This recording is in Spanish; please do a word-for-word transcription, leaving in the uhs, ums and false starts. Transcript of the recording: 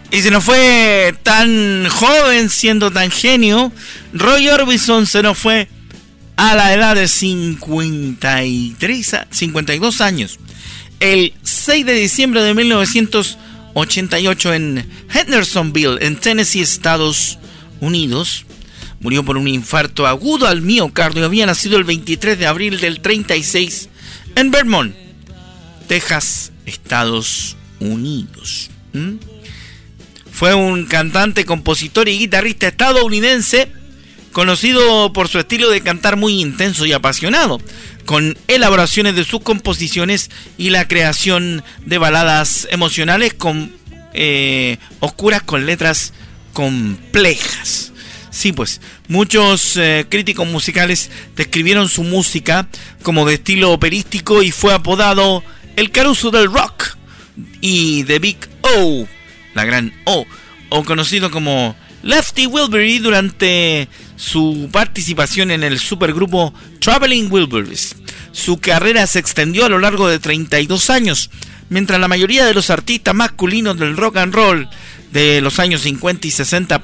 Y se nos fue tan joven, siendo tan genio. Roy Orbison se nos fue a la edad de cincuenta y tres, cincuenta y dos años. El seis de diciembre de mil novecientos ochenta y ocho en Hendersonville, en Tennessee, Estados Unidos. Murió por un infarto agudo al miocardio. Había nacido el veintitrés de abril del treinta y seis en Vermont, Texas, Estados Unidos. ¿Mm? Fue un cantante, compositor y guitarrista estadounidense, conocido por su estilo de cantar muy intenso y apasionado, con elaboraciones de sus composiciones y la creación de baladas emocionales con, eh, oscuras con letras complejas. Sí, pues, muchos eh, críticos musicales describieron su música como de estilo operístico y fue apodado el Caruso del Rock y The Big O, la gran O, o conocido como Lefty Wilbury durante su participación en el supergrupo Traveling Wilburys. Su carrera se extendió a lo largo de treinta y dos años, mientras la mayoría de los artistas masculinos del rock and roll de los años cincuenta y sesenta